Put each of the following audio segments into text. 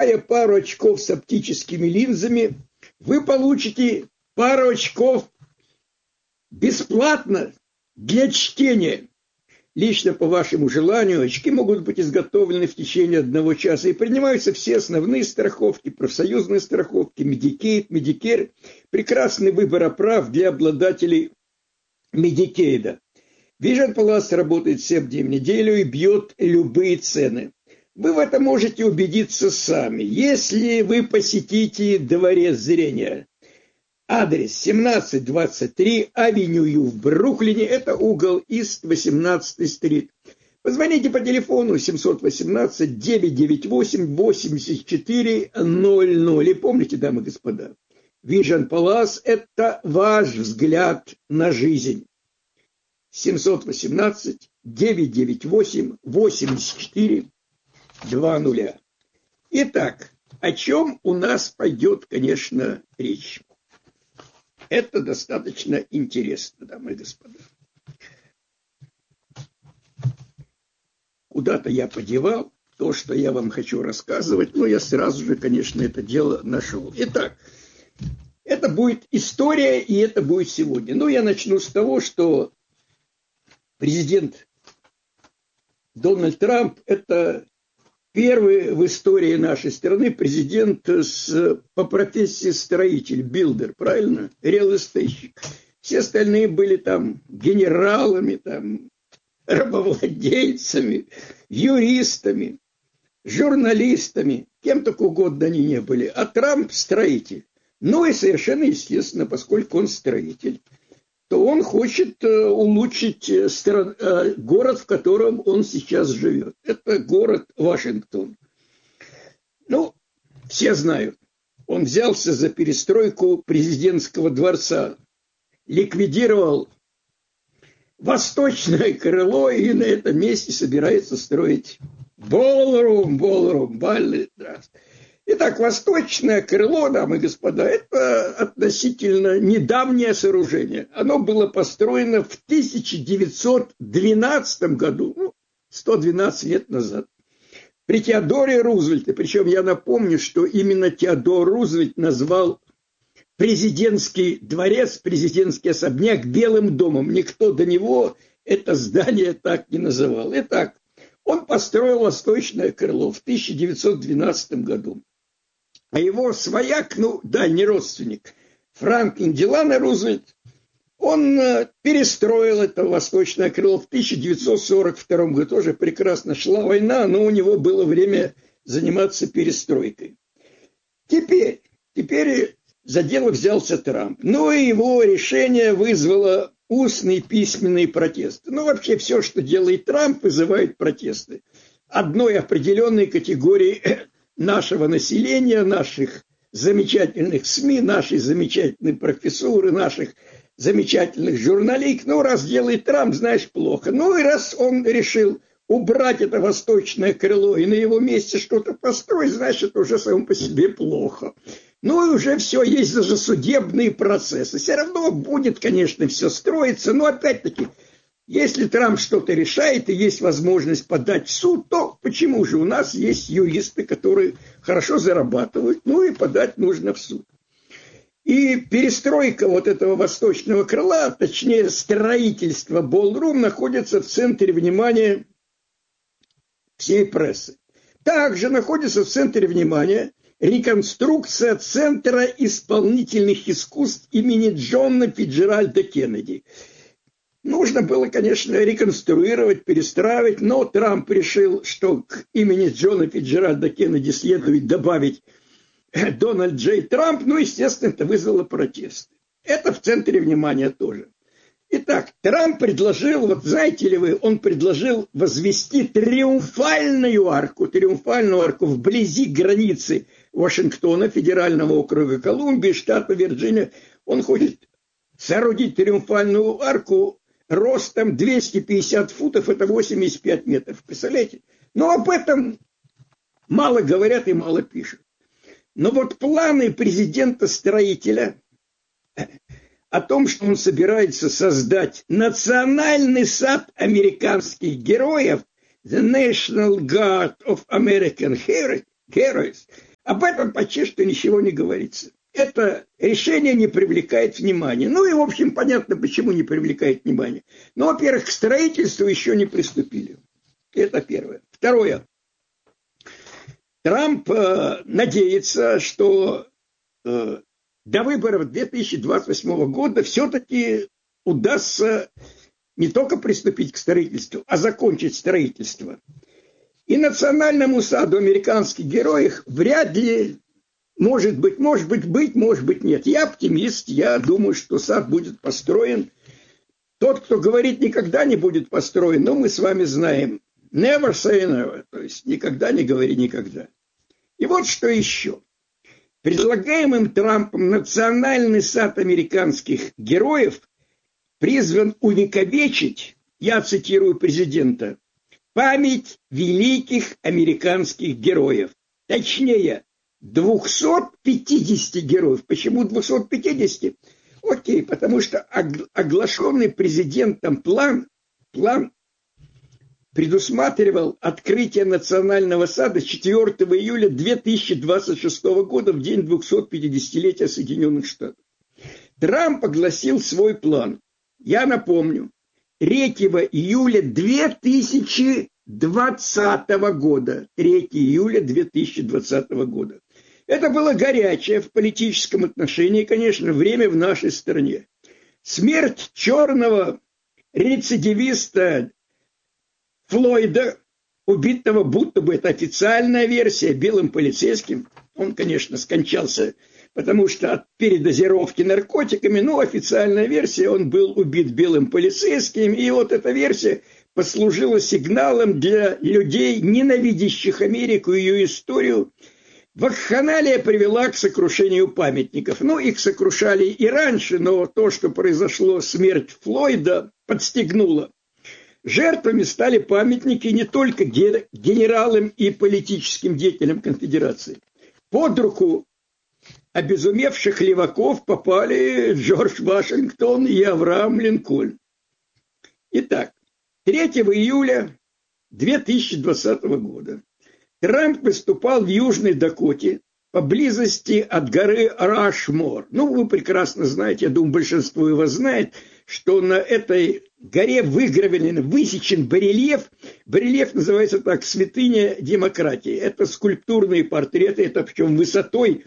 покупая пару очков с оптическими линзами, вы получите пару очков бесплатно для чтения. Лично по вашему желанию очки могут быть изготовлены в течение 1 часа и принимаются все основные страховки, профсоюзные страховки, Medicaid, Medicare. Прекрасный выбор оправ для обладателей Medicaid. Vision Plus работает 7 дней в неделю и бьет любые цены. Вы в этом можете убедиться сами, если вы посетите Дворец зрения. Адрес 1723 Авеню Ю в Бруклине, это угол Ист 18-й стрит. Позвоните по телефону 718-998-8400. И помните, дамы и господа, Vision Plus – это ваш взгляд на жизнь. 718-998-8400. Итак, о чем у нас пойдет, конечно, речь. Это достаточно интересно, дамы и господа. Куда-то я подевал то, что я вам хочу рассказывать, но я сразу же, конечно, это дело нашел. Итак, это будет история, и это будет сегодня. Ну, я начну с того, что президент Дональд Трамп – это первый в истории нашей страны президент по профессии строитель, билдер, правильно? Реал-эстейщик. Все остальные были там генералами, там, рабовладельцами, юристами, журналистами, кем только угодно они не были. А Трамп строитель. Ну и совершенно естественно, поскольку он строитель, то он хочет улучшить город, в котором он сейчас живет. Это город Вашингтон. Ну, все знают, он взялся за перестройку президентского дворца, ликвидировал восточное крыло и на этом месте собирается строить бальный дворец. Итак, восточное крыло, дамы и господа, это относительно недавнее сооружение. Оно было построено в 1912 году, 112 лет назад, при Теодоре Рузвельте. Причем я напомню, что именно Теодор Рузвельт назвал президентский дворец, президентский особняк Белым домом. Никто до него это здание так не называл. Итак, он построил восточное крыло в 1912 году. А его свояк, дальний родственник, Франклин Делано Рузвельт, он перестроил это восточное крыло в 1942 году. Тоже прекрасно шла война, но у него было время заниматься перестройкой. Теперь за дело взялся Трамп. Но и его решение вызвало устные и письменные протесты. Вообще все, что делает Трамп, вызывает протесты. Одной определенной категории нашего населения, наших замечательных СМИ, нашей замечательной профессуры, наших замечательных журналистов. Раз делает Трамп, знаешь, плохо. И раз он решил убрать это восточное крыло и на его месте что-то построить, значит, уже само по себе плохо. И уже все, есть даже судебные процессы. Все равно будет, конечно, все строиться, но опять-таки, если Трамп что-то решает и есть возможность подать в суд, то почему же у нас есть юристы, которые хорошо зарабатывают, и подать нужно в суд. И перестройка вот этого восточного крыла, точнее строительство Ballroom, находится в центре внимания всей прессы. Также находится в центре внимания реконструкция Центра исполнительных искусств имени Джона Фицджеральда Кеннеди. Нужно было, конечно, реконструировать, перестраивать, но Трамп решил, что к имени Джона Фицджеральда Кеннеди следует добавить Дональд Джей Трамп, естественно, это вызвало протесты. Это в центре внимания тоже. Итак, Трамп предложил, знаете ли вы, он предложил возвести триумфальную арку вблизи границы Вашингтона, федерального округа Колумбии, штата Вирджиния. Он хочет соорудить триумфальную арку ростом 250 футов, это 85 метров. Представляете? Об этом мало говорят и мало пишут. Но планы президента-строителя о том, что он собирается создать национальный сад американских героев, The National Guard of American Heroes, Об этом почти что ничего не говорится. Это решение не привлекает внимания. Ну и, в общем, понятно, почему не привлекает внимания. Ну, во-первых, к строительству еще не приступили. Это первое. Второе. Трамп надеется, что до выборов 2028 года все-таки удастся не только приступить к строительству, а закончить строительство. И национальному саду американских героев вряд ли, может быть нет. Я оптимист, я думаю, что сад будет построен. Тот, кто говорит, никогда не будет построен, но мы с вами знаем, never say never, то есть никогда не говори никогда. И вот что еще. Предлагаемым Трампом национальный сад американских героев призван увековечить, я цитирую президента, память великих американских героев. Точнее, 250 героев. Почему 250? Окей, потому что оглашенный президентом план предусматривал открытие национального сада 4 июля 2026 года, в день 250-летия Соединенных Штатов. Трамп огласил свой план. Я напомню, 3 июля 2020 года. 3 июля 2020 года. Это было горячее в политическом отношении, конечно, время в нашей стране. Смерть черного рецидивиста Флойда, убитого, будто бы это официальная версия, белым полицейским. Он, конечно, скончался, потому что от передозировки наркотиками, но официальная версия, он был убит белым полицейским. И вот эта версия послужила сигналом для людей, ненавидящих Америку и ее историю. Вакханалия привела к сокрушению памятников. Ну, их сокрушали и раньше, но то, что произошло, смерть Флойда, подстегнуло. Жертвами стали памятники не только генералам и политическим деятелям конфедерации. Под руку обезумевших леваков попали Джордж Вашингтон и Авраам Линкольн. Итак, 3 июля 2020 года Трамп выступал в Южной Дакоте, поблизости от горы Рашмор. Ну, вы прекрасно знаете, я думаю, большинство его знает, что на этой горе высечен барельеф. Барельеф называется так «Святыня демократии». Это скульптурные портреты, это причем высотой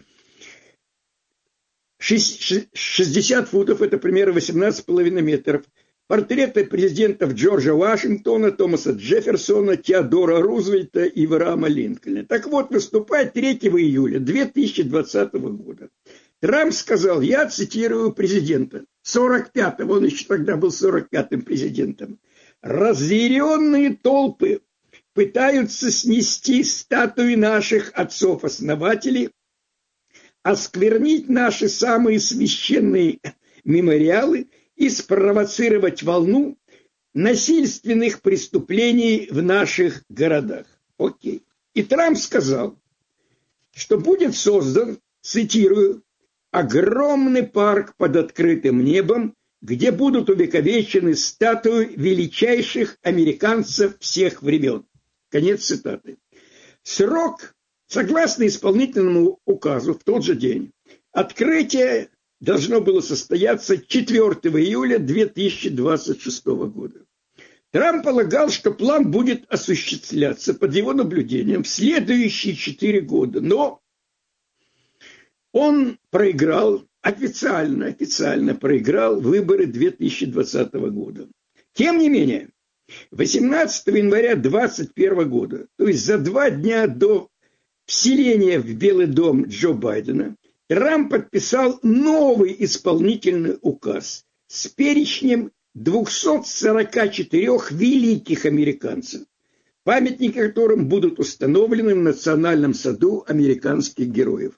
60 футов, это примерно 18,5 метров. Портреты президентов Джорджа Вашингтона, Томаса Джефферсона, Теодора Рузвельта и Авраама Линкольна. Так вот, выступая 3 июля 2020 года, Трамп сказал, я цитирую президента, 45-го, он еще тогда был 45-м президентом, разъяренные толпы пытаются снести статуи наших отцов-основателей, осквернить наши самые священные мемориалы и спровоцировать волну насильственных преступлений в наших городах. Окей. И Трамп сказал, что будет создан, цитирую, огромный парк под открытым небом, где будут увековечены статуи величайших американцев всех времен. Конец цитаты. Срок, согласно исполнительному указу, в тот же день, открытие должно было состояться 4 июля 2026 года. Трамп полагал, что план будет осуществляться под его наблюдением в следующие 4 года, но он проиграл, официально проиграл выборы 2020 года. Тем не менее, 18 января 2021 года, то есть за 2 дня до вселения в Белый дом Джо Байдена, Трамп подписал новый исполнительный указ с перечнем 244 великих американцев, памятники которым будут установлены в Национальном саду американских героев.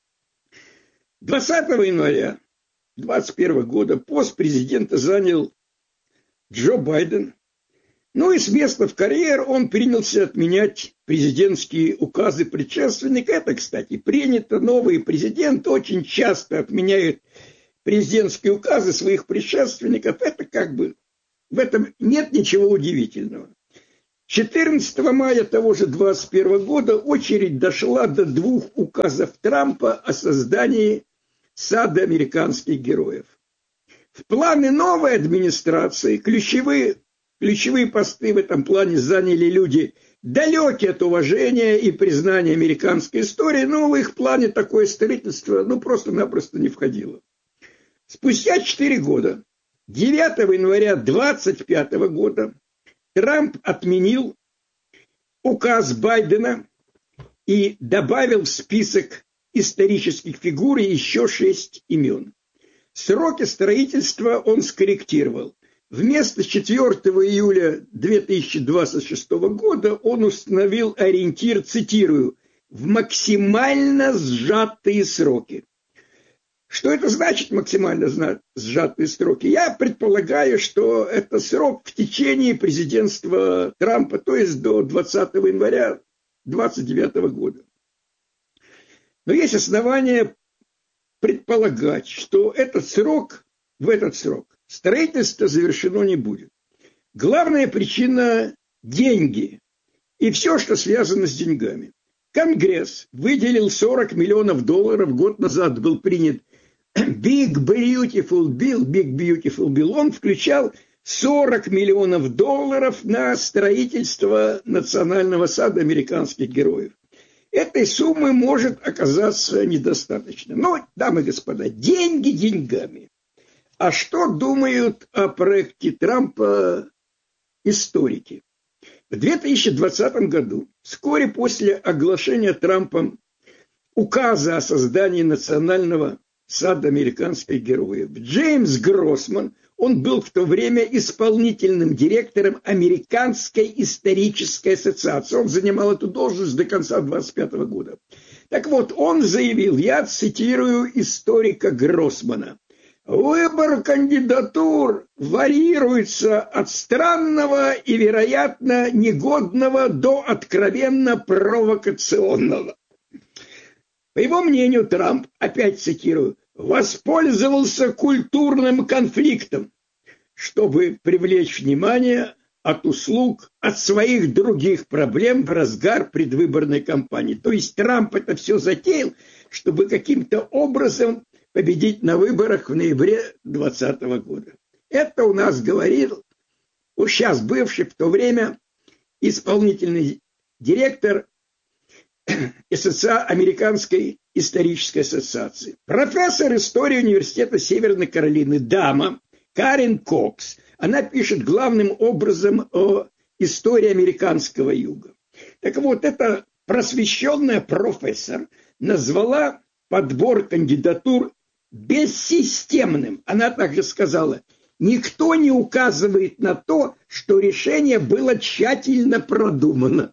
20 января 2021 года пост президента занял Джо Байден. Ну и с места в карьер он принялся отменять президентские указы предшественника. Это, кстати, принято. Новые президенты очень часто отменяют президентские указы своих предшественников. Это как бы, в этом нет ничего удивительного. 14 мая того же 21 года очередь дошла до 2 указов Трампа о создании сада американских героев. В планы новой администрации ключевые посты в этом плане заняли люди, далекие от уважения и признания американской истории, но в их плане такое строительство просто-напросто не входило. Спустя 4 года, 9 января 25 года, Трамп отменил указ Байдена и добавил в список исторических фигур еще 6 имен. Сроки строительства он скорректировал. Вместо 4 июля 2026 года он установил ориентир, цитирую, в максимально сжатые сроки. Что это значит максимально сжатые сроки? Я предполагаю, что это срок в течение президентства Трампа, то есть до 20 января 2029 года. Но есть основания предполагать, что в этот срок строительство завершено не будет. Главная причина – деньги и все, что связано с деньгами. Конгресс выделил $40 миллионов, год назад был принят Big Beautiful Bill, он включал $40 миллионов на строительство Национального сада американских героев. Этой суммы может оказаться недостаточно. Но, дамы и господа, деньги деньгами. А что думают о проекте Трампа историки? В 2020 году, вскоре после оглашения Трампом указа о создании Национального сада американских героев, Джеймс Гроссман, он был в то время исполнительным директором Американской исторической ассоциации. Он занимал эту должность до конца 25 года. Так вот, он заявил, я цитирую историка Гроссмана, выбор кандидатур варьируется от странного и, вероятно, негодного до откровенно провокационного. По его мнению, Трамп, опять цитирую, воспользовался культурным конфликтом, чтобы привлечь внимание от своих других проблем в разгар предвыборной кампании. То есть Трамп это все затеял, чтобы каким-то образом победить на выборах в ноябре 2020 года. Это у нас говорил, сейчас бывший в то время исполнительный директор Американской исторической ассоциации. Профессор истории университета Северной Каролины, дама Карен Кокс, она пишет главным образом о истории американского юга. Так вот, эта просвещенная профессор назвала подбор кандидатур бессистемным. Она также сказала, никто не указывает на то, что решение было тщательно продумано.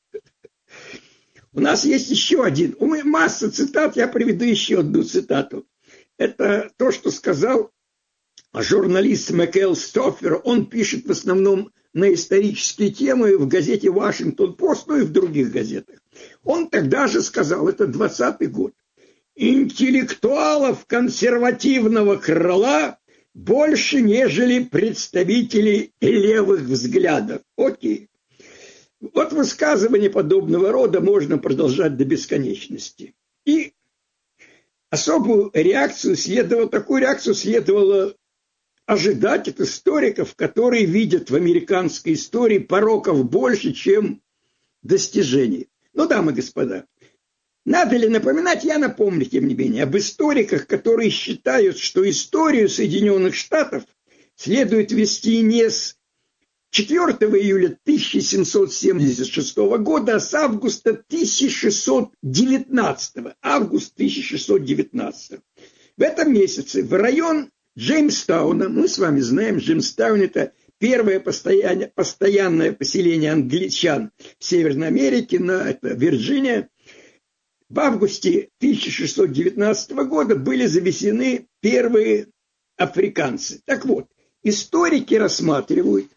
У нас есть еще один, масса цитат, я приведу еще одну цитату. Это то, что сказал журналист Майкл Стоффер. Он пишет в основном на исторические темы в газете «Вашингтон-Пост», ну и в других газетах. Он тогда же сказал, это 20-й год, интеллектуалов консервативного крыла больше, нежели представителей левых взглядов. Окей. Вот высказывания подобного рода можно продолжать до бесконечности. И такую реакцию следовало ожидать от историков, которые видят в американской истории пороков больше, чем достижений. Но, дамы и господа, надо ли напоминать, я напомню, тем не менее, об историках, которые считают, что историю Соединенных Штатов следует вести не с 4 июля 1776 года, а с августа 1619. В этом месяце в район Джеймстауна, мы с вами знаем, Джеймстаун – это первое постоянное поселение англичан в Северной Америке, это Вирджиния. В августе 1619 года были завезены первые африканцы. Так вот, историки рассматривают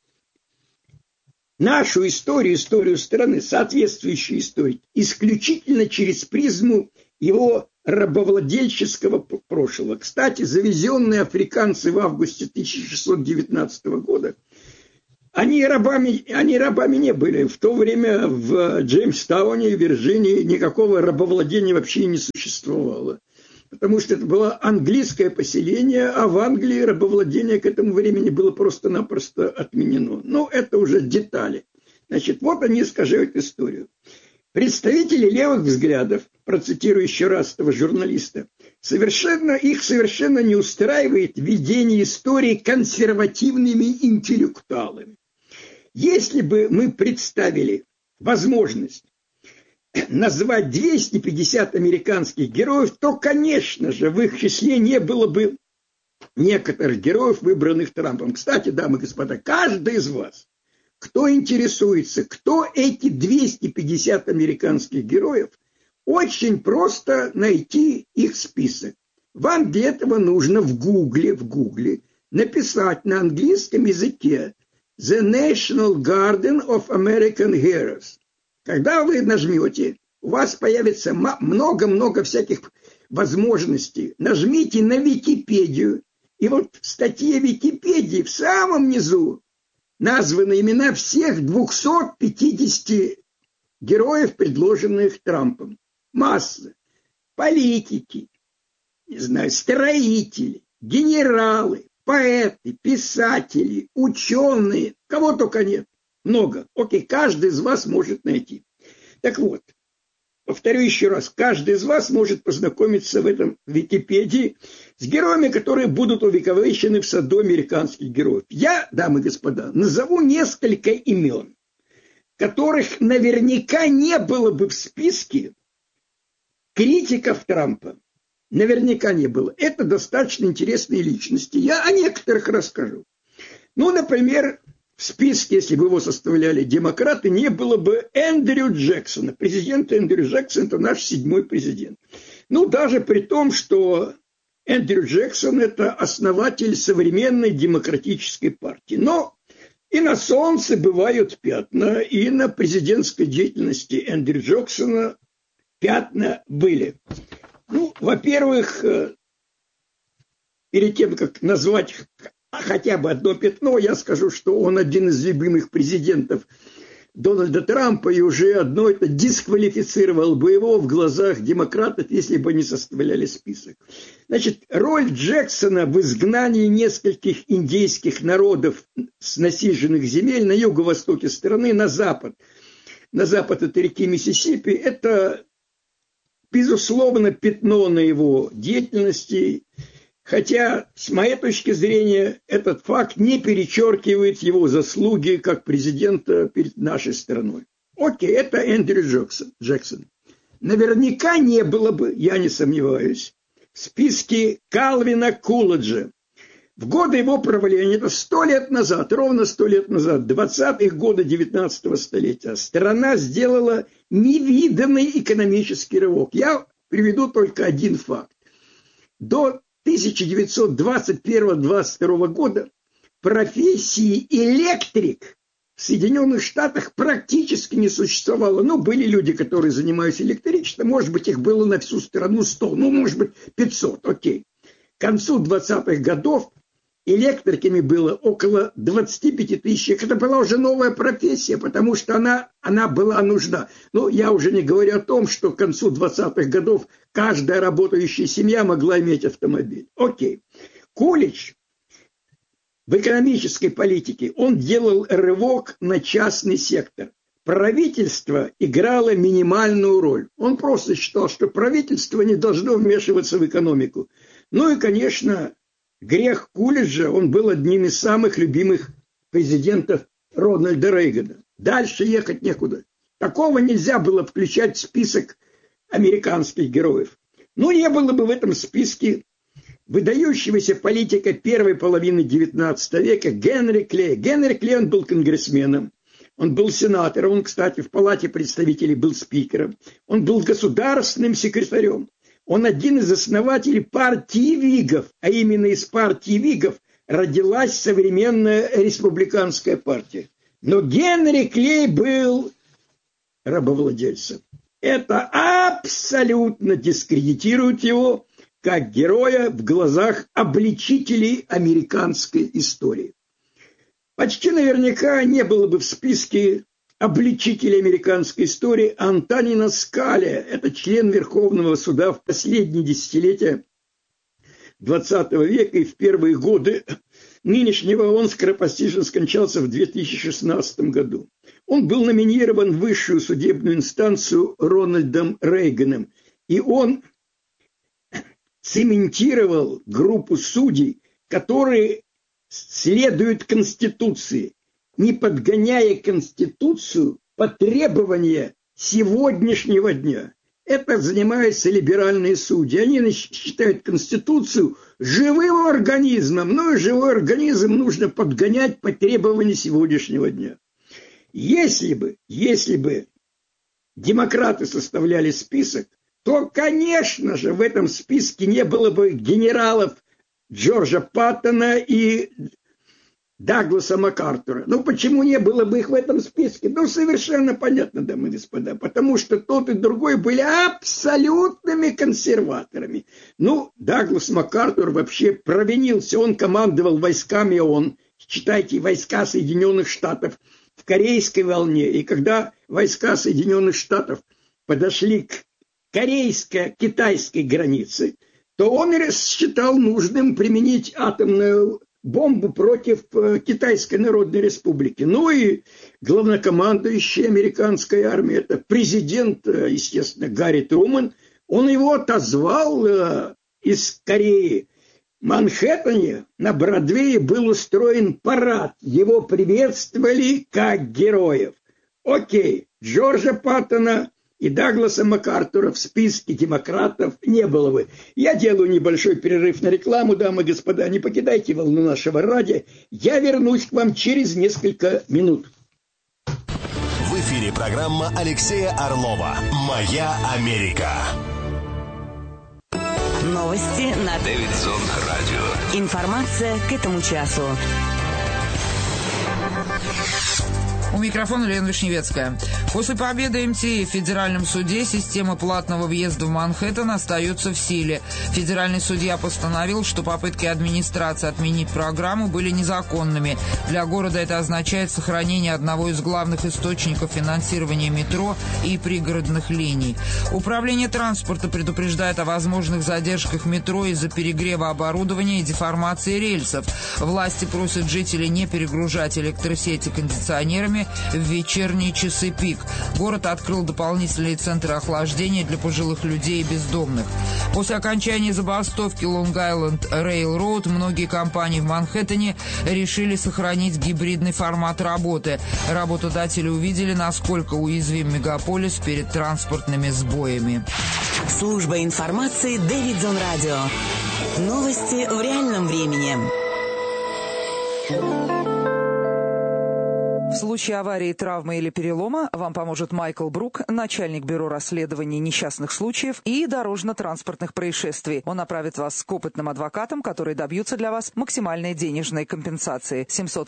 нашу историю, историю страны, соответствующую истории, исключительно через призму его рабовладельческого прошлого. Кстати, завезенные африканцы в августе 1619 года, Они рабами не были. В то время в Джеймстауне, Вирджинии, никакого рабовладения вообще не существовало. Потому что это было английское поселение, а в Англии рабовладение к этому времени было просто-напросто отменено. Но это уже детали. Значит, вот они искажают историю. Представители левых взглядов, процитирую еще раз этого журналиста, их совершенно не устраивает ведение истории консервативными интеллектуалами. Если бы мы представили возможность назвать 250 американских героев, то, конечно же, в их числе не было бы некоторых героев, выбранных Трампом. Кстати, дамы и господа, каждый из вас, кто интересуется, кто эти 250 американских героев, очень просто найти их список. Вам для этого нужно в Гугле написать на английском языке The National Guard of American Heroes. Когда вы нажмете, у вас появится много-много всяких возможностей. Нажмите на Википедию, и вот в статье Википедии в самом низу названы имена всех 250 героев, предложенных Трампом. Масса. Политики, не знаю, строители, генералы, поэты, писатели, ученые, кого только нет. Много. Окей, каждый из вас может найти. Так вот, повторю еще раз, каждый из вас может познакомиться в этом Википедии с героями, которые будут увековечены в саду американских героев. Я, дамы и господа, назову несколько имен, которых наверняка не было бы в списке критиков Трампа. Наверняка не было. Это достаточно интересные личности. Я о некоторых расскажу. Ну, например, в списке, если бы его составляли демократы, не было бы Эндрю Джексона. Президент Эндрю Джексон – это наш 7-й президент. Ну, даже при том, что Эндрю Джексон – это основатель современной демократической партии. Но и на солнце бывают пятна, и на президентской деятельности Эндрю Джексона пятна были. Ну, во-первых, перед тем, как назвать хотя бы одно пятно, я скажу, что он один из любимых президентов Дональда Трампа, и уже одно это дисквалифицировало бы его в глазах демократов, если бы они составляли список. Значит, роль Джексона в изгнании нескольких индейских народов с насиженных земель на юго-востоке страны на запад от реки Миссисипи, это, безусловно, пятно на его деятельности. Хотя, с моей точки зрения, этот факт не перечеркивает его заслуги как президента перед нашей страной. Окей, это Эндрю Джексон. Наверняка не было бы, я не сомневаюсь, в списке Калвина Кулиджа. В годы его правления, это 100 лет назад, ровно 100 лет назад, 20-х годы 19-го столетия, страна сделала невиданный экономический рывок. Я приведу только один факт. До 1921-22 года профессии электрик в Соединенных Штатах практически не существовало. Ну, были люди, которые занимались электричеством, может быть, их было на всю страну 100, ну, может быть, 500, окей. К концу 20-х годов электриками было около 25 тысяч. Это была уже новая профессия, потому что она была нужна. Но я уже не говорю о том, что к концу 20-х годов каждая работающая семья могла иметь автомобиль. Окей. Кулич в экономической политике, он делал рывок на частный сектор. Правительство играло минимальную роль. Он просто считал, что правительство не должно вмешиваться в экономику. Ну и, конечно, грех Кулиджа, он был одним из самых любимых президентов Рональда Рейгана. Дальше ехать некуда. Такого нельзя было включать в список американских героев. Но не было бы в этом списке выдающегося политика первой половины XIX века Генри Клей. Генри Клей, он был конгрессменом, он был сенатором, он, кстати, в Палате представителей был спикером, он был государственным секретарем. Он один из основателей партии Вигов, а именно из партии Вигов родилась современная республиканская партия. Но Генри Клей был рабовладельцем. Это абсолютно дискредитирует его как героя в глазах обличителей американской истории. Почти наверняка не было бы в списке обличителей американской истории Антонино Скалия. Это член Верховного суда в последние десятилетия XX века и в первые годы нынешнего. Он скоропостижно скончался в 2016 году. Он был номинирован в высшую судебную инстанцию Рональдом Рейганом. И он цементировал группу судей, которые следуют Конституции, не подгоняя Конституцию под требования сегодняшнего дня. Это занимаются либеральные судьи. Они считают Конституцию живым организмом, но живой организм нужно подгонять под требования сегодняшнего дня. Если бы демократы составляли список, то, конечно же, в этом списке не было бы генералов Джорджа Паттона и Дагласа МакАртура. Ну, почему не было бы их в этом списке? Ну, совершенно понятно, дамы и господа. Потому что тот и другой были абсолютными консерваторами. Ну, Даглас МакАртур вообще провинился. Он командовал войсками ООН. Читайте, войска Соединенных Штатов в Корейской волне. И когда войска Соединенных Штатов подошли к корейско-китайской границе, то он считал нужным применить атомную бомбу против Китайской Народной Республики. Ну и главнокомандующий американской армии, это президент, естественно, Гарри Трумэн, он его отозвал из Кореи. В Манхэттене на Бродвее был устроен парад. Его приветствовали как героев. Окей, Джорджа Паттона и Дагласа МакАртура в списке демократов не было бы. Я делаю небольшой перерыв на рекламу, дамы и господа. Не покидайте волну нашего радио. Я вернусь к вам через несколько минут. В эфире программа Алексея Орлова «Моя Америка». Новости на Дэвидсон радио. Информация к этому часу. У микрофона Лена Вишневецкая. После победы МТА в федеральном суде система платного въезда в Манхэттен остается в силе. Федеральный судья постановил, что попытки администрации отменить программу были незаконными. Для города это означает сохранение одного из главных источников финансирования метро и пригородных линий. Управление транспорта предупреждает о возможных задержках метро из-за перегрева оборудования и деформации рельсов. Власти просят жителей не перегружать электросети кондиционерами в вечерние часы пик. Город открыл дополнительные центры охлаждения для пожилых людей и бездомных. После окончания забастовки Лонг-Айленд Рейлроуд многие компании в Манхэттене решили сохранить гибридный формат работы. Работодатели увидели, насколько уязвим мегаполис перед транспортными сбоями. Служба информации Дэвидсон радио. Новости в реальном времени. В случае аварии, травмы или перелома вам поможет Майкл Брук, начальник бюро расследований несчастных случаев и дорожно-транспортных происшествий. Он направит вас к опытным адвокатам, которые добьются для вас максимальной денежной компенсации.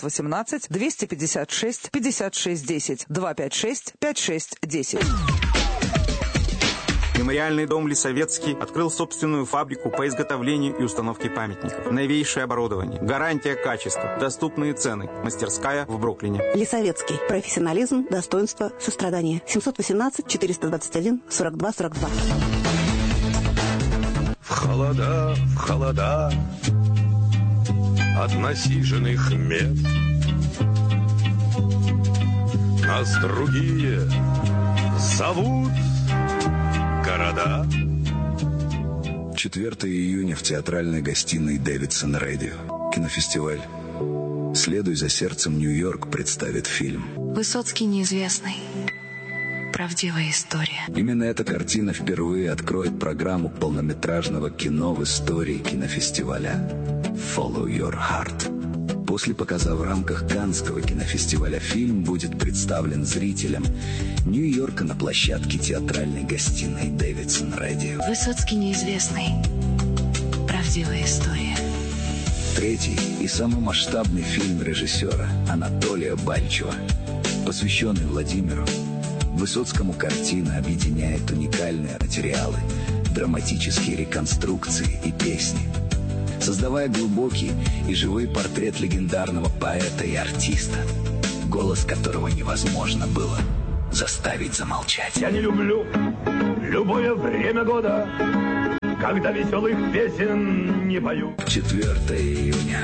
718-256-5610, 256-5610. Мемориальный дом Лисовецкий открыл собственную фабрику по изготовлению и установке памятников. Новейшее оборудование, гарантия качества, доступные цены. Мастерская в Бруклине. Лисовецкий. Профессионализм, достоинство, сострадание. 718-421-42-42. В холода от насиженных мест нас другие зовут города. 4 июня в театральной гостиной Дэвидсон Радио. Кинофестиваль «Следуй за сердцем, Нью-Йорк» представит фильм Высоцкий неизвестный. Правдивая история. Именно эта картина впервые откроет программу полнометражного кино в истории кинофестиваля «Follow Your Heart». После показа в рамках Каннского кинофестиваля фильм будет представлен зрителям Нью-Йорка на площадке театральной гостиной Дэвидсон Радио. Высоцкий неизвестный. Правдивая история. Третий и самый масштабный фильм режиссера Анатолия Бальчева, посвященный Владимиру. Высоцкому картина объединяет уникальные материалы, драматические реконструкции и песни. создавая глубокий и живой портрет легендарного поэта и артиста, голос которого невозможно было заставить замолчать. Я не люблю любое время года, когда веселых песен не пою. 4 июня.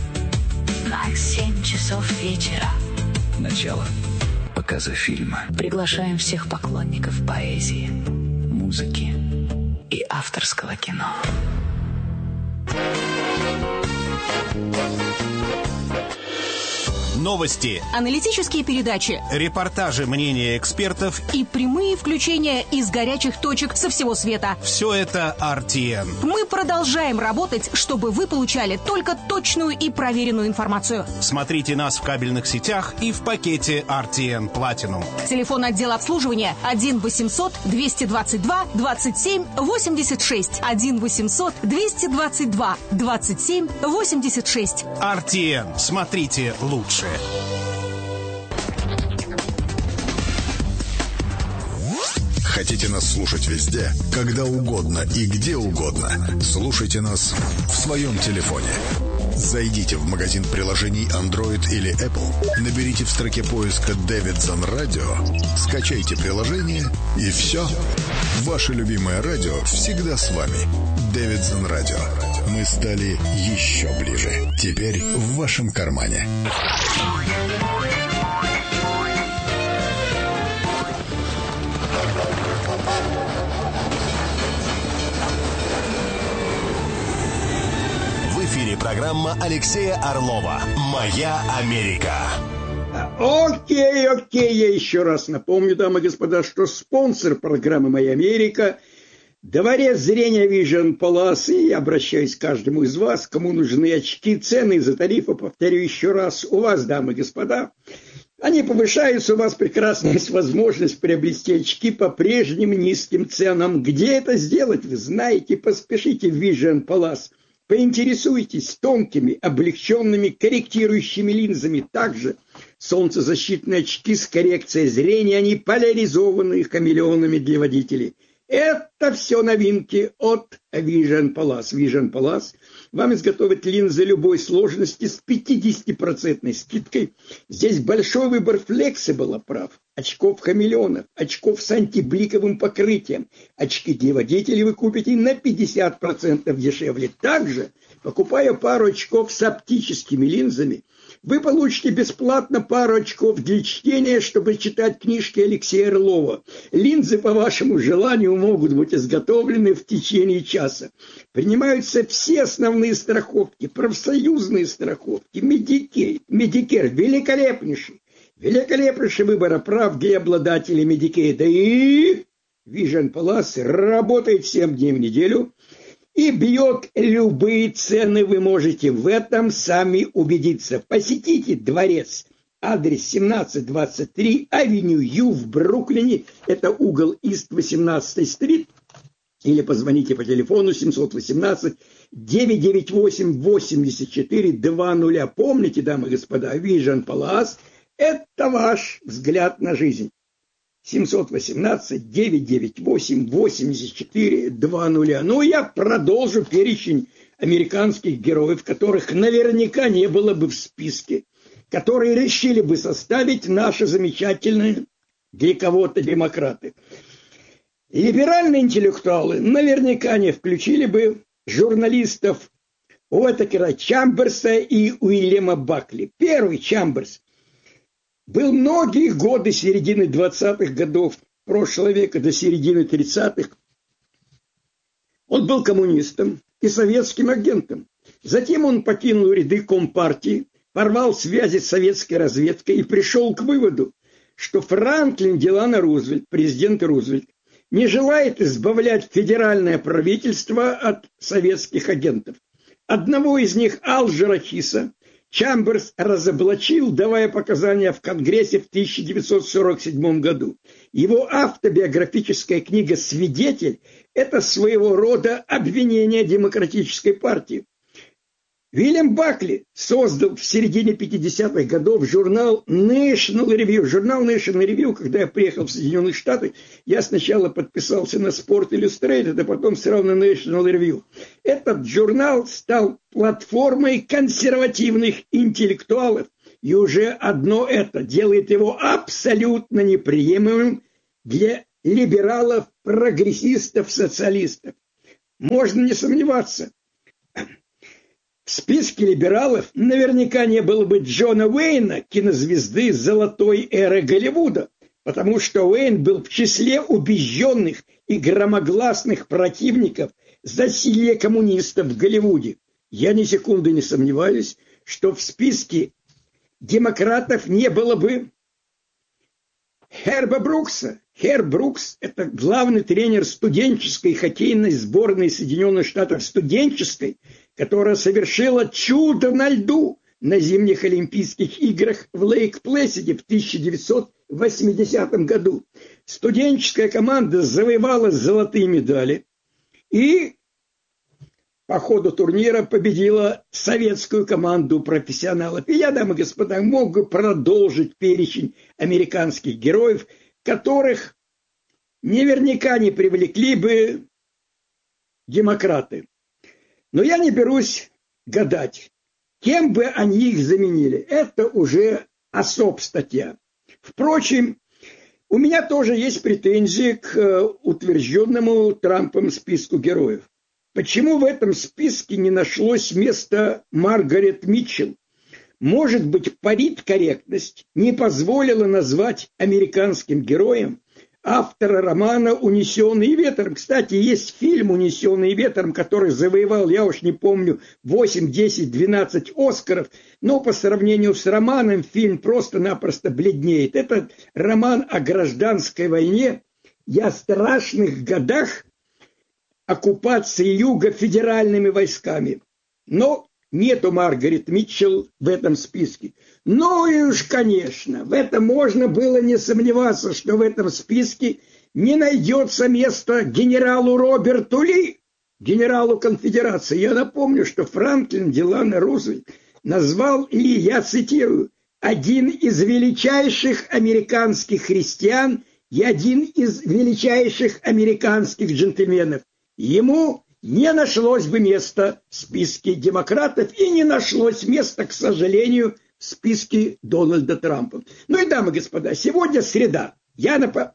7 часов вечера. Начало показа фильма. Приглашаем всех поклонников поэзии, Музыки и авторского кино. Новости, аналитические передачи, репортажи, мнения экспертов и прямые включения из горячих точек со всего света. Все это RTN. Мы продолжаем работать, чтобы вы получали только точную и проверенную информацию. Смотрите нас в кабельных сетях и в пакете RTN Platinum. Телефон отдела обслуживания 1 800 222 27 86. 1 800 222 27 86. RTN. Смотрите лучше. Хотите нас слушать везде, когда угодно и где угодно? Слушайте нас в своем телефоне. Зайдите в магазин приложений Android или Apple, наберите в строке поиска «Davidson Radio», скачайте приложение и все. Ваше любимое радио всегда с вами. Davidson Radio. Мы стали еще ближе. Теперь в вашем кармане. В эфире программа Алексея Орлова «Моя Америка». Окей, я еще раз напомню, дамы и господа, что спонсор программы «Моя Америка» — Дворец зрения Vision Palace. И я обращаюсь к каждому из вас, кому нужны очки, цены за тарифы, повторю еще раз, у вас, дамы и господа, они повышаются, у вас прекрасная есть возможность приобрести очки по прежним низким ценам. Где это сделать, вы знаете, поспешите в Vision Palace. Поинтересуйтесь тонкими, облегченными, корректирующими линзами. Также солнцезащитные очки с коррекцией зрения, они поляризованные хамелеонами для водителей. Это все новинки от Vision Palace. Vision Palace вам изготовят линзы любой сложности с 50% скидкой. Здесь большой выбор flexible оправ, очков хамелеонов, очков с антибликовым покрытием. Очки для водителей вы купите на 50% дешевле. Также, покупая пару очков с оптическими линзами, вы получите бесплатно пару очков для чтения, чтобы читать книжки Алексея Орлова. Линзы по вашему желанию могут быть изготовлены в течение часа. Принимаются все основные страховки, профсоюзные страховки, Medicare, великолепнейший выбор прав для обладателей Medicare. Да и Vision Palace работает 7 дней в неделю и бьет любые цены. Вы можете в этом сами убедиться. Посетите дворец. Адрес 1723 Авеню Ю в Бруклине. Это угол Ист 18-й стрит. Или позвоните по телефону 718-998-84-20. Помните, дамы и господа, Vision Palace – это ваш взгляд на жизнь. 718-998-84-20. Ну, я продолжу перечень американских героев, которых наверняка не было бы в списке, которые решили бы составить наши замечательные для кого-то демократы. Либеральные интеллектуалы наверняка не включили бы журналистов Уотакера Чамберса и Уильяма Бакли. Первый Чамберс был многие годы с середины 20-х годов прошлого века до середины 30-х. Он был коммунистом и советским агентом. Затем он покинул ряды Компартии, порвал связи с советской разведкой и пришел к выводу, что Франклин Делано Рузвельт, президент Рузвельт, не желает избавлять федеральное правительство от советских агентов. Одного из них, Алжира Хиса, Чамберс разоблачил, давая показания в Конгрессе в 1947 году. Его автобиографическая книга «Свидетель» – это своего рода обвинение демократической партии. Уильям Бакли создал в середине 50-х годов журнал National Review. Журнал National Review, когда я приехал в Соединенные Штаты, я сначала подписался на Sport Illustrated, а потом сразу на National Review. Этот журнал стал платформой консервативных интеллектуалов, и уже одно это делает его абсолютно неприемлемым для либералов, прогрессистов, социалистов. Можно не сомневаться. В списке либералов наверняка не было бы Джона Уэйна, кинозвезды золотой эры Голливуда, потому что Уэйн был в числе убежденных и громогласных противников засилья коммунистов в Голливуде. Я ни секунды не сомневаюсь, что в списке демократов не было бы Херба Брукса. Херб Брукс – это главный тренер студенческой хоккейной сборной Соединенных Штатов, студенческой, которая совершила чудо на льду на зимних Олимпийских играх в Лейк-Плэсиде в 1980 году. Студенческая команда завоевала золотые медали и по ходу турнира победила советскую команду профессионалов. И я, дамы и господа, мог бы продолжить перечень американских героев, которых наверняка не привлекли бы демократы. Но я не берусь гадать, кем бы они их заменили. Это уже особ статья. Впрочем, у меня тоже есть претензии к утвержденному Трампом списку героев. Почему в этом списке не нашлось места Маргарет Митчелл? Может быть, политкорректность не позволила назвать американским героем автора романа «Унесенный ветром». Кстати, есть фильм «Унесенный ветром», который завоевал, я уж не помню, 8, 10, 12 Оскаров, но по сравнению с романом фильм просто-напросто бледнеет. Это роман о гражданской войне и о страшных годах оккупации Юга федеральными войсками. Но нету Маргарет Митчелл в этом списке. Ну и уж, конечно, в этом можно было не сомневаться, что в этом списке не найдется места генералу Роберту Ли, генералу конфедерации. Я напомню, что Франклин Делано Рузвельт назвал Ли, я цитирую, один из величайших американских христиан и один из величайших американских джентльменов. Ему не нашлось бы места в списке демократов и не нашлось места, к сожалению, в списке Дональда Трампа. Ну и, дамы и господа, сегодня среда. Я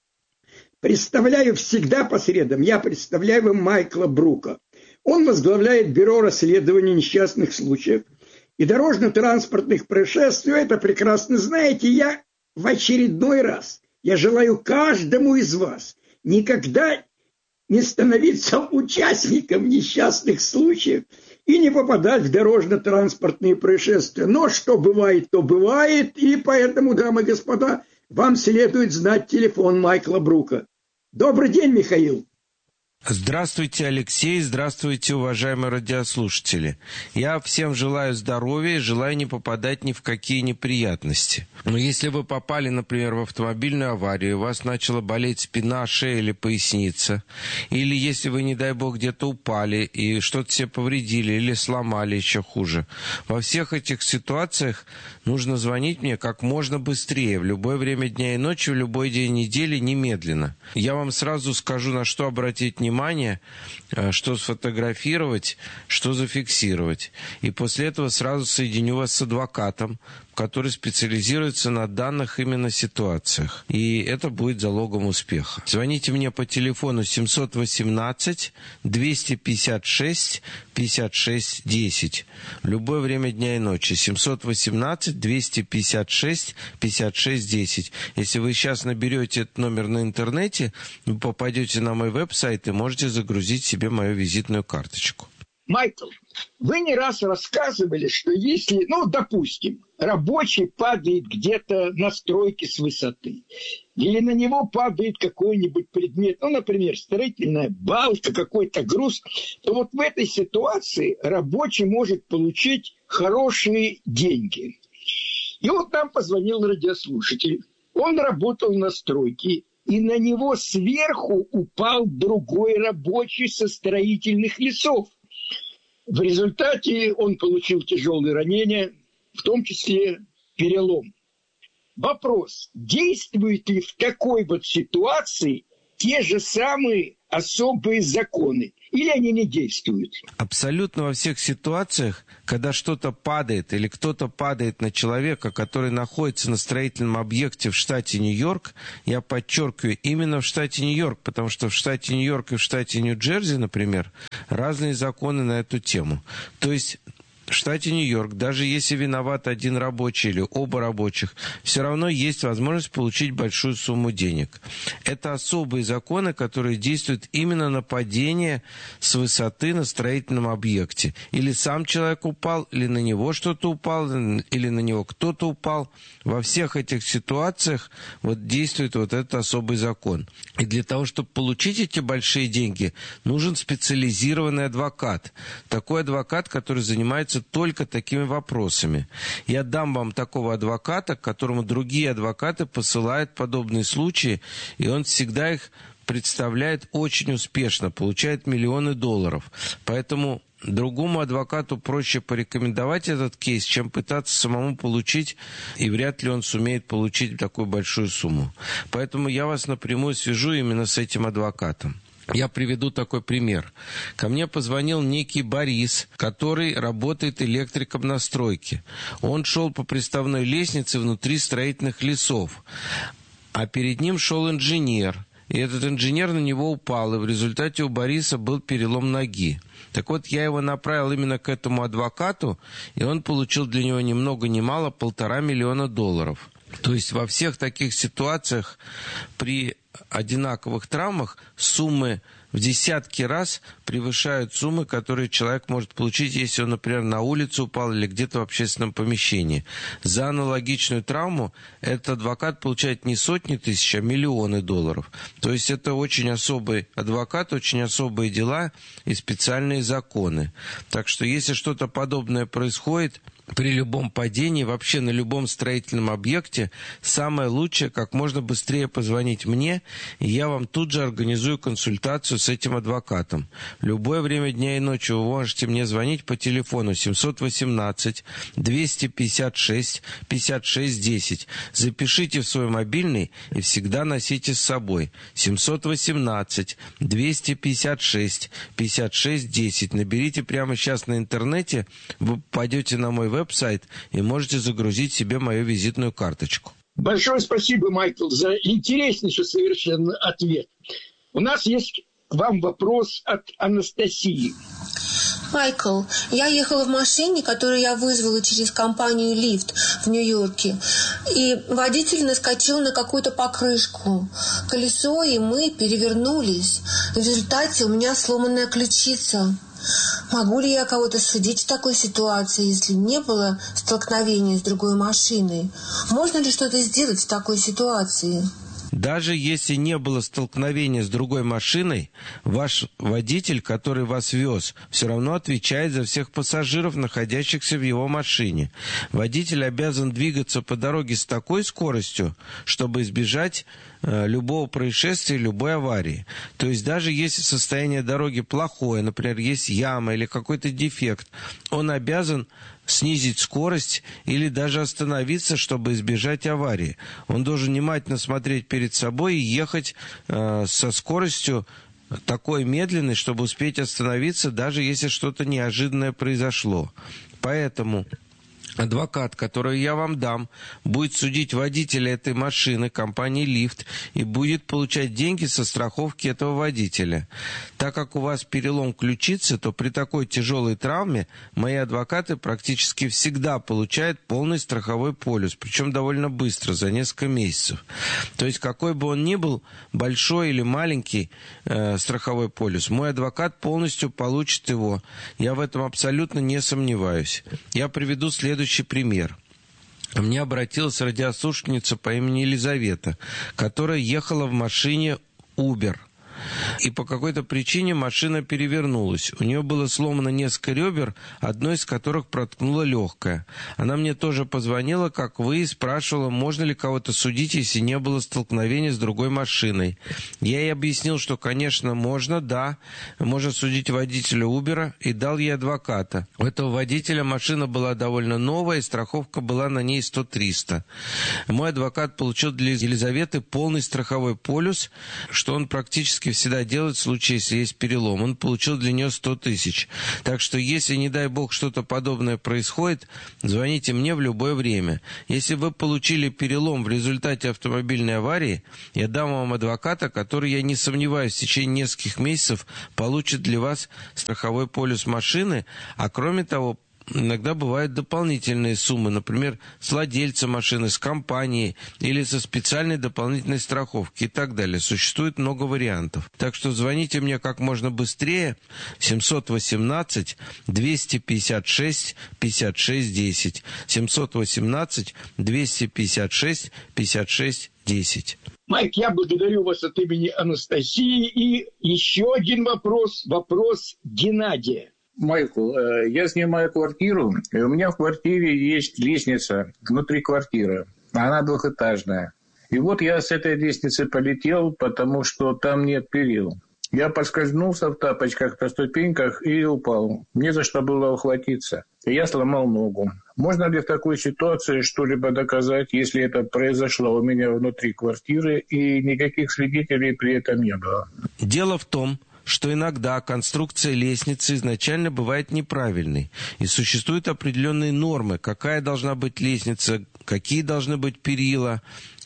представляю всегда по средам, я представляю вам Майкла Брука. Он возглавляет бюро расследования несчастных случаев и дорожно-транспортных происшествий. Это прекрасно знаете. Я в очередной раз, я желаю каждому из вас никогда не становиться участником несчастных случаев и не попадать в дорожно-транспортные происшествия. Но что бывает, то бывает, и поэтому, дамы и господа, вам следует знать телефон Майкла Брука. Добрый день, Михаил. Здравствуйте, Алексей, здравствуйте, уважаемые радиослушатели. Я всем желаю здоровья и желаю не попадать ни в какие неприятности. Но если вы попали, например, в автомобильную аварию, и у вас начала болеть спина, шея или поясница, или если вы, не дай бог, где-то упали и что-то себе повредили или сломали, еще хуже, во всех этих ситуациях нужно звонить мне как можно быстрее, в любое время дня и ночи, в любой день недели, немедленно. Я вам сразу скажу, на что обратить внимание, что сфотографировать, что зафиксировать. И после этого сразу соединю вас с адвокатом, который специализируется на данных именно ситуациях. И это будет залогом успеха. Звоните мне по телефону 718-256-56-10. В любое время дня и ночи. 718-256-56-10. Если вы сейчас наберете этот номер на интернете, вы попадете на мой веб-сайт и можете загрузить себе мою визитную карточку. Майкл, вы не раз рассказывали, что если, допустим, рабочий падает где-то на стройке с высоты, или на него падает какой-нибудь предмет, например, строительная балка, какой-то груз, то вот в этой ситуации рабочий может получить хорошие деньги. И вот нам позвонил радиослушатель. Он работал на стройке, и на него сверху упал другой рабочий со строительных лесов. В результате он получил тяжелые ранения, в том числе перелом. Вопрос, действуют ли в такой вот ситуации те же самые особые законы, или они не действуют? Абсолютно во всех ситуациях, когда что-то падает или кто-то падает на человека, который находится на строительном объекте в штате Нью-Йорк, я подчеркиваю, именно в штате Нью-Йорк, потому что в штате Нью-Йорк и в штате Нью-Джерси, например, разные законы на эту тему. То есть в штате Нью-Йорк, даже если виноват один рабочий или оба рабочих, все равно есть возможность получить большую сумму денег. Это особые законы, которые действуют именно на падение с высоты на строительном объекте. Или сам человек упал, или на него что-то упало, или на него кто-то упал. Во всех этих ситуациях вот действует вот этот особый закон. И для того, чтобы получить эти большие деньги, нужен специализированный адвокат. Такой адвокат, который занимается только такими вопросами. Я дам вам такого адвоката, к которому другие адвокаты посылают подобные случаи, и он всегда их представляет очень успешно, получает миллионы долларов. Поэтому другому адвокату проще порекомендовать этот кейс, чем пытаться самому получить, и вряд ли он сумеет получить такую большую сумму. Поэтому я вас напрямую свяжу именно с этим адвокатом. Я приведу такой пример. Ко мне позвонил некий Борис, который работает электриком на стройке. Он шел по приставной лестнице внутри строительных лесов, а перед ним шел инженер. И этот инженер на него упал, и в результате у Бориса был перелом ноги. Так вот, я его направил именно к этому адвокату, и он получил для него ни много ни мало $1,5 миллиона долларов. То есть во всех таких ситуациях при одинаковых травмах суммы в десятки раз превышают суммы, которые человек может получить, если он, например, на улице упал или где-то в общественном помещении. За аналогичную травму этот адвокат получает не сотни тысяч, а миллионы долларов. То есть это очень особый адвокат, очень особые дела и специальные законы. Так что если что-то подобное происходит при любом падении, вообще на любом строительном объекте, самое лучшее, как можно быстрее позвонить мне, и я вам тут же организую консультацию с этим адвокатом. В любое время дня и ночи вы можете мне звонить по телефону 718-256-56-10. Запишите в свой мобильный и всегда носите с собой. 718-256-56-10. Наберите прямо сейчас на интернете, вы пойдете на мой веб-сайт и можете загрузить себе мою визитную карточку. Большое спасибо, Майкл, за интереснейший совершенно ответ. У нас есть к вам вопрос от Анастасии. Майкл, я ехала в машине, которую я вызвала через компанию «Лифт» в Нью-Йорке, и водитель наскочил на какую-то покрышку. Колесо, и мы перевернулись. В результате у меня сломанная ключица. Могу ли я кого-то судить в такой ситуации, если не было столкновения с другой машиной? Можно ли что-то сделать в такой ситуации? Даже если не было столкновения с другой машиной, ваш водитель, который вас вез, все равно отвечает за всех пассажиров, находящихся в его машине. Водитель обязан двигаться по дороге с такой скоростью, чтобы избежать любого происшествия, любой аварии. То есть даже если состояние дороги плохое, например, есть яма или какой-то дефект, он обязан снизить скорость или даже остановиться, чтобы избежать аварии. Он должен внимательно смотреть перед собой и ехать со скоростью такой медленной, чтобы успеть остановиться, даже если что-то неожиданное произошло. Поэтому адвокат, который я вам дам, будет судить водителя этой машины, компании «Лифт», и будет получать деньги со страховки этого водителя. Так как у вас перелом ключицы, то при такой тяжелой травме мои адвокаты практически всегда получают полный страховой полис, причем довольно быстро, за несколько месяцев. То есть какой бы он ни был, большой или маленький страховой полис, мой адвокат полностью получит его. Я в этом абсолютно не сомневаюсь. Я приведу следующий пример. Ко мне обратилась радиослушательница по имени Елизавета, которая ехала в машине Uber. и по какой-то причине машина перевернулась. У нее было сломано несколько ребер, одно из которых проткнуло легкое. Она мне тоже позвонила, как вы, и спрашивала, можно ли кого-то судить, если не было столкновения с другой машиной. Я ей объяснил, что, конечно, можно, да, можно судить водителя Uber, и дал ей адвоката. У этого водителя машина была довольно новая, и страховка была на ней 100-300. Мой адвокат получил для Елизаветы полный страховой полюс, что он практически всегда делает в случае, если есть перелом. Он получил для нее 100 тысяч. Так что, если, не дай бог, что-то подобное происходит, звоните мне в любое время. Если вы получили перелом в результате автомобильной аварии, я дам вам адвоката, который, я не сомневаюсь, в течение нескольких месяцев получит для вас страховой полюс машины, а кроме того, иногда бывают дополнительные суммы, например, с владельцем машины, с компанией или со специальной дополнительной страховки и так далее. Существует много вариантов. Так что звоните мне как можно быстрее. 718-256-56-10. 718-256-56-10. Майк, я благодарю вас от имени Анастасии. И еще один вопрос. Вопрос Геннадия. Майкл, я снимаю квартиру, и у меня в квартире есть лестница внутри квартиры. Она двухэтажная. И вот я с этой лестницы полетел, потому что там нет перил. Я поскользнулся в тапочках по ступеньках и упал. Не за что было ухватиться. И я сломал ногу. Можно ли в такой ситуации что-либо доказать, если это произошло у меня внутри квартиры, и никаких свидетелей при этом не было? Дело в том, что иногда конструкция лестницы изначально бывает неправильной. И существуют определенные нормы, какая должна быть лестница, какие должны быть перила,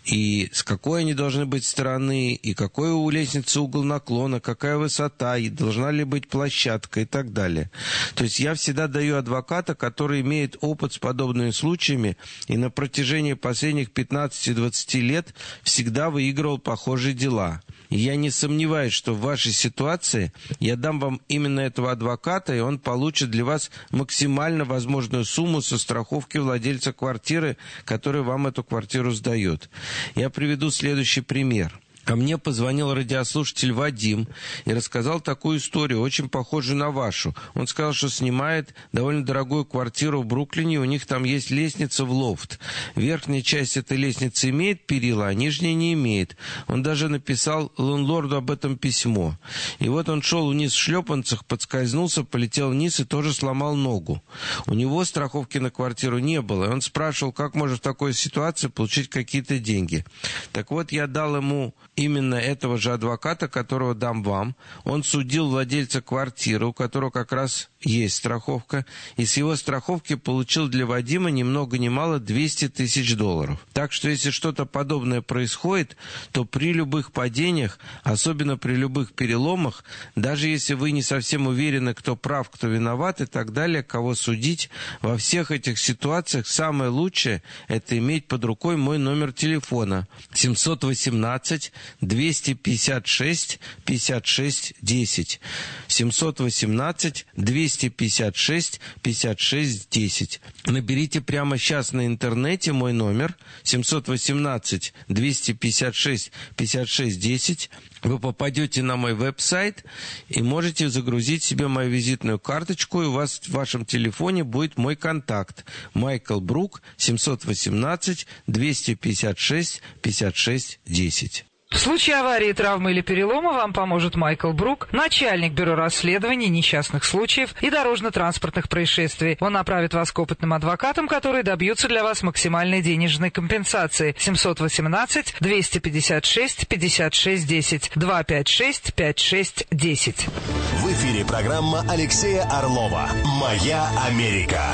и с какой они должны быть стороны, и какой у лестницы угол наклона, какая высота, и должна ли быть площадка и так далее. То есть я всегда даю адвоката, который имеет опыт с подобными случаями, и на протяжении последних 15-20 лет всегда выигрывал похожие дела. И я не сомневаюсь, что в вашей ситуации я дам вам именно этого адвоката, и он получит для вас максимально возможную сумму со страховки владельца квартиры, который вам эту квартиру сдает. Я приведу следующий пример. Ко мне позвонил радиослушатель Вадим и рассказал такую историю, очень похожую на вашу. Он сказал, что снимает довольно дорогую квартиру в Бруклине, у них там есть лестница в лофт. Верхняя часть этой лестницы имеет перила, а нижняя не имеет. Он даже написал лендлорду об этом письмо. И вот он шел вниз в шлепанцах, подскользнулся, полетел вниз и тоже сломал ногу. У него страховки на квартиру не было, и он спрашивал, как можно в такой ситуации получить какие-то деньги. Так вот, я дал ему именно этого же адвоката, которого дам вам. Он судил владельца квартиры, у которого как раз есть страховка, и с его страховки получил для Вадима ни много ни мало $200 тысяч. Так что если что-то подобное происходит, то при любых падениях, особенно при любых переломах, даже если вы не совсем уверены, кто прав, кто виноват и так далее, кого судить, во всех этих ситуациях самое лучшее – это иметь под рукой мой номер телефона 718-256-56-10. 718-256-56-10. Наберите прямо сейчас на интернете мой номер 718-256-56-10. Вы попадете на мой веб-сайт и можете загрузить себе мою визитную карточку, и у вас в вашем телефоне будет мой контакт. Майкл Брук, 718-256-56-10. В случае аварии, травмы или перелома вам поможет Майкл Брук, начальник бюро расследований несчастных случаев и дорожно-транспортных происшествий. Он направит вас к опытным адвокатам, которые добьются для вас максимальной денежной компенсации. 718-256-56-10. 256-56-10. В эфире программа Алексея Орлова «Моя Америка».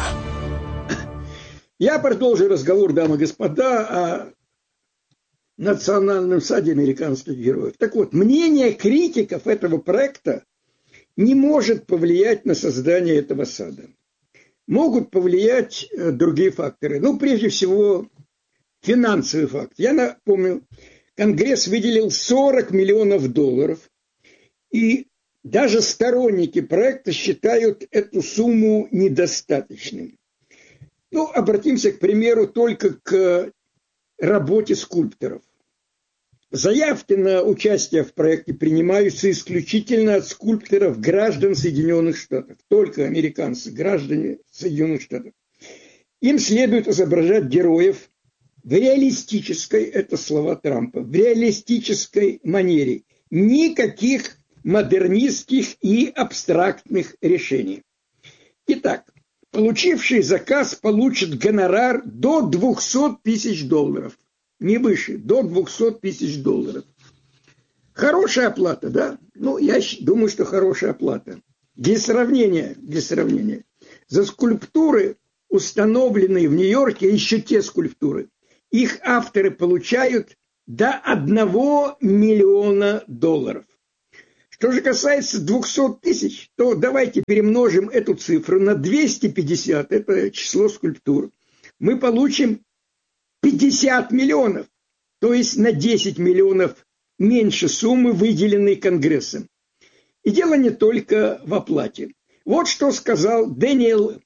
Я продолжу разговор, дамы и господа, о национальном саде американских героев. Так вот, мнение критиков этого проекта не может повлиять на создание этого сада. Могут повлиять другие факторы. Ну, прежде всего, финансовый фактор. Я напомню, Конгресс выделил $40 миллионов, и даже сторонники проекта считают эту сумму недостаточной. Ну, обратимся, к примеру, только к работе скульпторов. Заявки на участие в проекте принимаются исключительно от скульпторов граждан Соединенных Штатов. Только американцы, граждане Соединенных Штатов. Им следует изображать героев в реалистической, это слова Трампа, в реалистической манере. Никаких модернистских и абстрактных решений. Итак, получивший заказ получит гонорар до $200 тысяч. Не выше, до $200 тысяч. Хорошая оплата, да? Ну, я думаю, что хорошая оплата. Для сравнения, за скульптуры, установленные в Нью-Йорке, еще те скульптуры, их авторы получают до $1 миллиона. Что же касается 200 тысяч, то давайте перемножим эту цифру на 250, это число скульптур. Мы получим 50 миллионов, то есть на 10 миллионов меньше суммы, выделенной Конгрессом. И дело не только в оплате. Вот что сказал Дэниел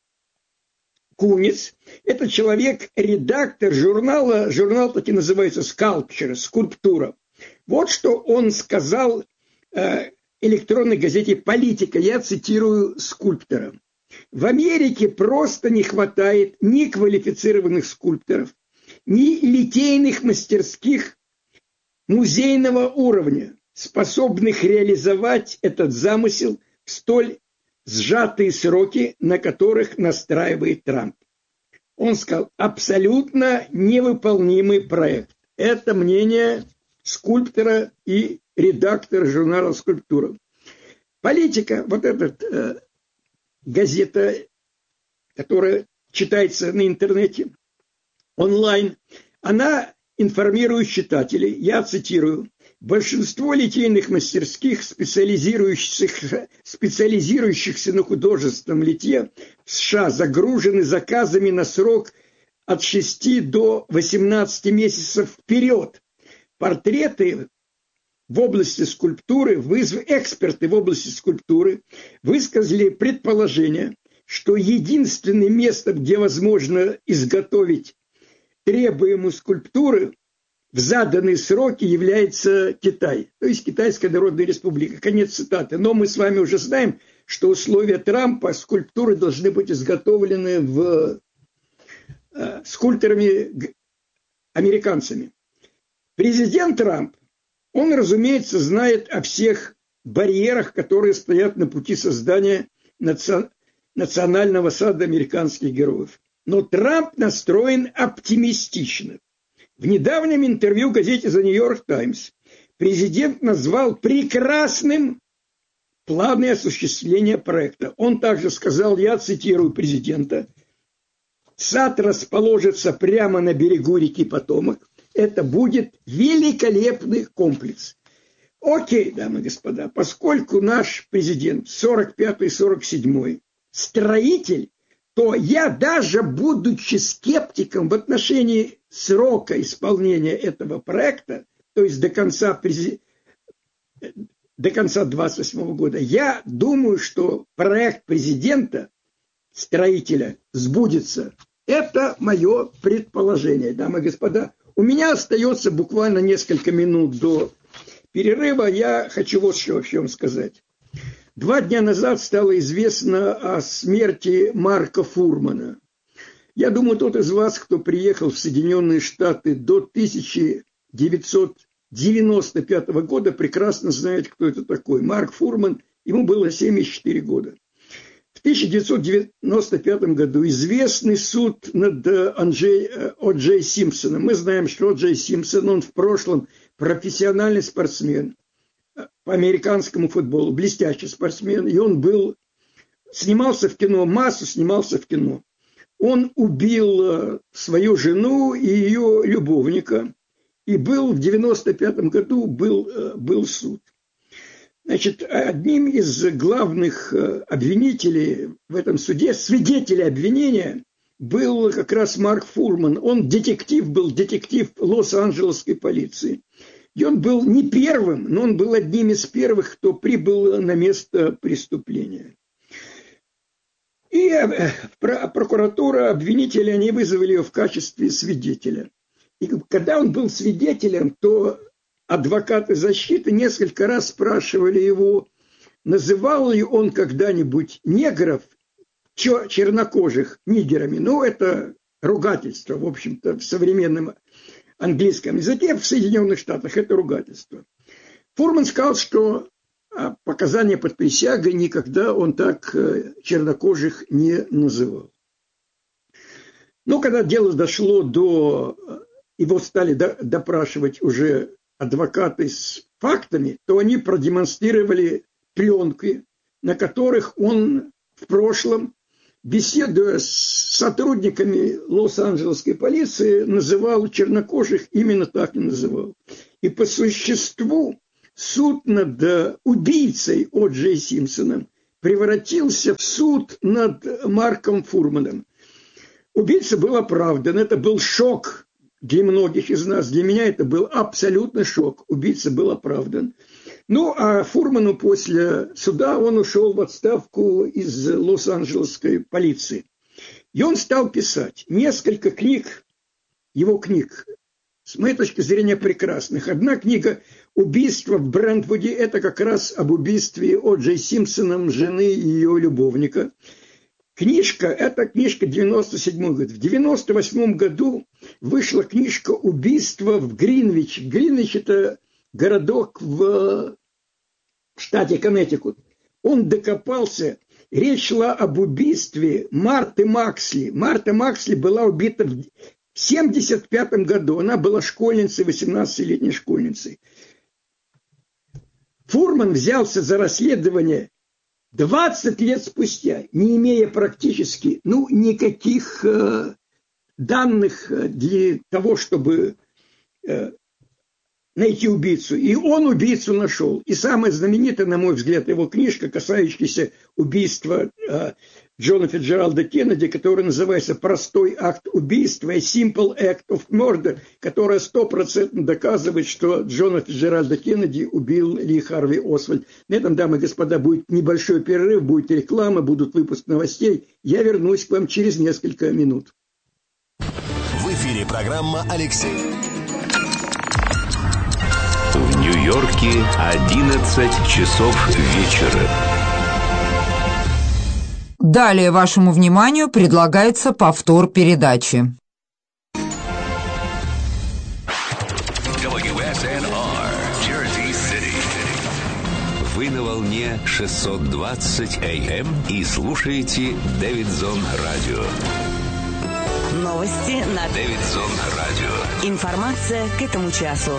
Куниц. Это человек-редактор журнала, журнал так и называется Sculpture, скульптура. Вот что он сказал электронной газете «Политика». Я цитирую скульптора. В Америке просто не хватает ни квалифицированных скульпторов, ни литейных мастерских музейного уровня, способных реализовать этот замысел в столь сжатые сроки, на которых настраивает Трамп. Он сказал, абсолютно невыполнимый проект. Это мнение скульптора и редактора журнала «Скульптура». «Политика», вот эта газета, которая читается на интернете, онлайн, она информирует читателей, я цитирую, большинство литейных мастерских, специализирующихся на художественном литье в США, загружены заказами на срок от 6 до 18 месяцев вперед. Портреты в области скульптуры, эксперты в области скульптуры высказали предположение, что единственным местом, где возможно изготовить требуемую скульптуру в заданные сроки, является Китай, то есть Китайская Народная Республика. Конец цитаты. Но мы с вами уже знаем, что условия Трампа, скульптуры должны быть изготовлены скульпторами американцами. Президент Трамп, он, разумеется, знает о всех барьерах, которые стоят на пути создания национального сада американских героев. Но Трамп настроен оптимистично. В недавнем интервью газете The New York Times президент назвал прекрасным планы осуществления проекта. Он также сказал, я цитирую президента, сад расположится прямо на берегу реки Потомак. Это будет великолепный комплекс. Окей, дамы и господа, поскольку наш президент 45-й, 47-й строитель, то я даже, будучи скептиком в отношении срока исполнения этого проекта, то есть до конца 28 года, я думаю, что проект президента, строителя, сбудется. Это мое предположение, дамы и господа. У меня остается буквально несколько минут до перерыва. Я хочу вот что вам сказать. 2 дня назад стало известно о смерти Марка Фурмана. Я думаю, тот из вас, кто приехал в Соединенные Штаты до 1995 года, прекрасно знает, кто это такой. Марк Фурман, ему было 74 года. В 1995 году известный суд над О.Джей Симпсоном. Мы знаем, что О.Джей Симпсон, он в прошлом профессиональный спортсмен по американскому футболу, блестящий спортсмен, и он снимался в кино, массу снимался в кино. Он убил свою жену и ее любовника, и в 1995 году был суд. Значит, одним из главных обвинителей в этом суде, свидетелей обвинения, был как раз Марк Фурман. Он был детектив Лос-Анджелесской полиции. И он был не первым, но он был одним из первых, кто прибыл на место преступления. И прокуратура, обвинители, они вызвали его в качестве свидетеля. И когда он был свидетелем, то адвокаты защиты несколько раз спрашивали его, называл ли он когда-нибудь негров, чернокожих, нигерами. Ну, это ругательство, в общем-то, в современном английском языке, в Соединенных Штатах это ругательство. Фурман сказал, что показания под присягой никогда он так чернокожих не называл. Но когда дело дошло до... Его стали допрашивать уже адвокаты с фактами, то они продемонстрировали пленки, на которых он в прошлом, беседуя с сотрудниками Лос-Анджелесской полиции, называл чернокожих, именно так и называл. И по существу суд над убийцей О.Джей Симпсоном превратился в суд над Марком Фурманом. Убийца был оправдан, это был шок для многих из нас, для меня это был абсолютно шок, убийца был оправдан. Ну, а Фурману после суда он ушел в отставку из Лос-Анджелесской полиции. И он стал писать несколько книг, его книг, с моей точки зрения, прекрасных. Одна книга «Убийство в Брентвуде» – это как раз об убийстве О.Джей Симпсоном, жены и ее любовника. Книжка, это книжка 97 год. В 98 году вышла книжка «Убийство в Гринвич». Гринвич – это городок в штате Коннектикут. Он докопался. Речь шла об убийстве Марты Максли. Марта Максли была убита в 1975 году. Она была школьницей, 18-летней школьницей. Фурман взялся за расследование 20 лет спустя, не имея практически никаких данных для того, чтобы найти убийцу. И он убийцу нашел. И самая знаменитая, на мой взгляд, его книжка, касающаяся убийства Джона Фицджеральда Кеннеди, которая называется «Простой акт убийства», «Simple Act of Murder», которая 100% доказывает, что Джона Фицджеральда Кеннеди убил Ли Харви Освальд. На этом, дамы и господа, будет небольшой перерыв, будет реклама, будут выпуск новостей. Я вернусь к вам через несколько минут. В эфире программа «Алексей». В Нью-Йорке 11 часов вечера. Далее вашему вниманию предлагается повтор передачи. WSNR, Jersey City. Вы на волне 620 AM и слушаете Дэвидсон Радио. Новости на Дэвидсон Радио. Информация к этому часу.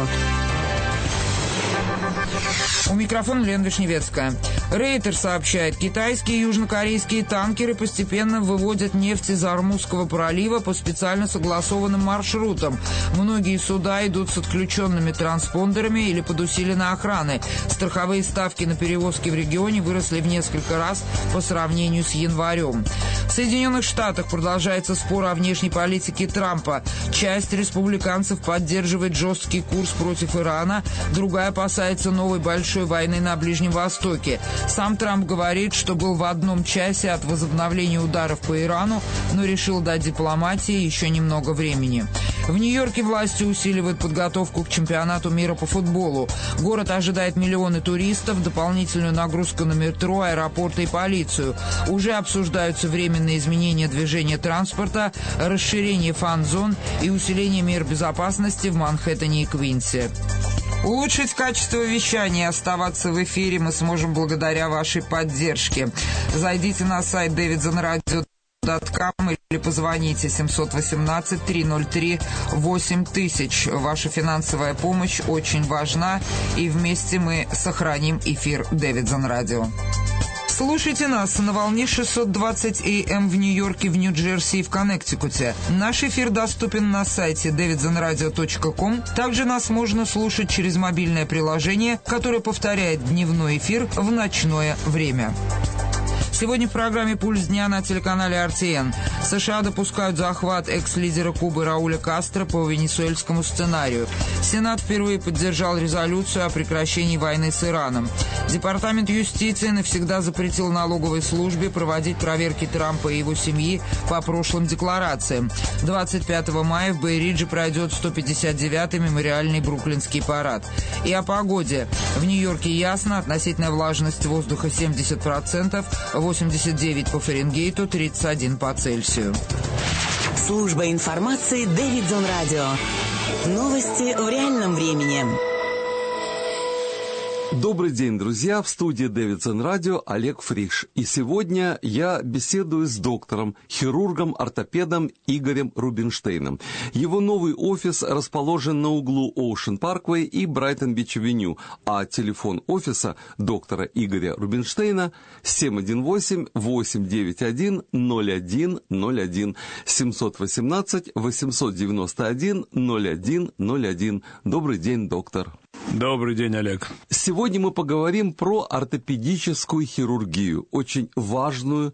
У микрофона Лена Вишневецкая. Рейтер сообщает, китайские и южнокорейские танкеры постепенно выводят нефть из Ормузского пролива по специально согласованным маршрутам. Многие суда идут с отключенными транспондерами или под усиленной охраной. Страховые ставки на перевозки в регионе выросли в несколько раз по сравнению с январем. В Соединенных Штатах продолжается спор о внешней политике Трампа. Часть республиканцев поддерживает жесткий курс против Ирана, другая опасается новой большой войны на Ближнем Востоке. Сам Трамп говорит, что был в одном часе от возобновления ударов по Ирану, но решил дать дипломатии еще немного времени. В Нью-Йорке власти усиливают подготовку к чемпионату мира по футболу. Город ожидает миллионы туристов, дополнительную нагрузку на метро, аэропорты и полицию. Уже обсуждаются временные изменения движения транспорта, расширение фан-зон и усиление мер безопасности в Манхэттене и Квинсе. Улучшить качество вещания и оставаться в эфире мы сможем благодаря вашей поддержке. Зайдите на сайт davidsonradio.com или позвоните 718-303-8000. Ваша финансовая помощь очень важна, и вместе мы сохраним эфир Дэвидсон Радио. Слушайте нас на волне 620 AM в Нью-Йорке, в Нью-Джерси и в Коннектикуте. Наш эфир доступен на сайте davidsonradio.com. Также нас можно слушать через мобильное приложение, которое повторяет дневной эфир в ночное время. Сегодня в программе «Пульс дня» на телеканале RTN. США допускают захват экс-лидера Кубы Рауля Кастро по венесуэльскому сценарию. Сенат впервые поддержал резолюцию о прекращении войны с Ираном. Департамент юстиции навсегда запретил налоговой службе проводить проверки Трампа и его семьи по прошлым декларациям. 25 мая в Бэй-Ридже пройдет 159-й мемориальный бруклинский парад. И о погоде. В Нью-Йорке ясно, относительная влажность воздуха 70%, 89 по Фаренгейту, 31 по Цельсию. Служба информации Дэвидсон Радио. Новости в реальном времени. Добрый день, друзья! В студии Дэвидсон Радио Олег Фриш. И сегодня я беседую с доктором, хирургом-ортопедом Игорем Рубинштейном. Его новый офис расположен на углу Оушен Парквей и Брайтон-Бич-авеню, а телефон офиса доктора Игоря Рубинштейна 718-891-0101, 718-891-0101. Добрый день, доктор! Добрый день, Олег. Сегодня мы поговорим про ортопедическую хирургию, очень важную